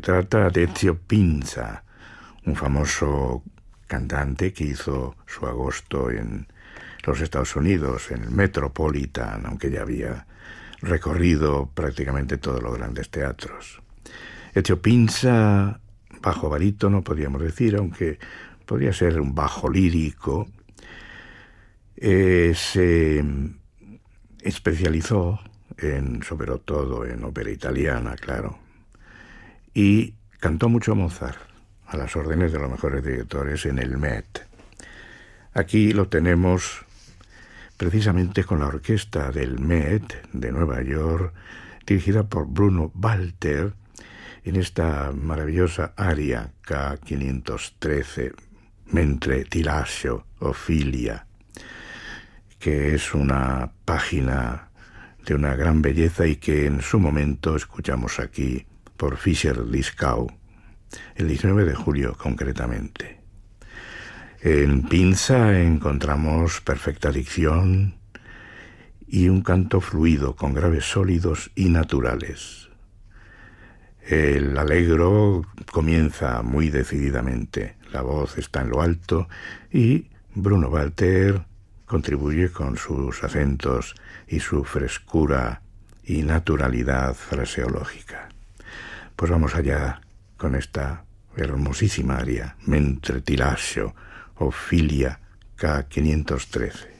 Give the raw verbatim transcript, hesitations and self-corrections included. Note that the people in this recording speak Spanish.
trata de Ezio Pinza, un famoso cantante que hizo su agosto en los Estados Unidos, en el Metropolitan, aunque ya había recorrido prácticamente todos los grandes teatros. Ezio Pinza, bajo barítono, podríamos decir, aunque podría ser un bajo lírico, eh, se especializó en, sobre todo en ópera italiana, claro, y cantó mucho a Mozart, a las órdenes de los mejores directores en el Met. Aquí lo tenemos precisamente con la orquesta del Met de Nueva York, dirigida por Bruno Walter, en esta maravillosa aria K quinientos trece, Mentre ti lascio, Ophelia, que es una página de una gran belleza y que en su momento escuchamos aquí por Fischer-Dieskau, el diecinueve de julio concretamente. En Pinza encontramos perfecta dicción y un canto fluido con graves sólidos y naturales. El allegro comienza muy decididamente, la voz está en lo alto y Bruno Walter contribuye con sus acentos y su frescura y naturalidad fraseológica. Pues vamos allá con esta hermosísima aria, Mentre ti lascio, Ophelia K quinientos trece.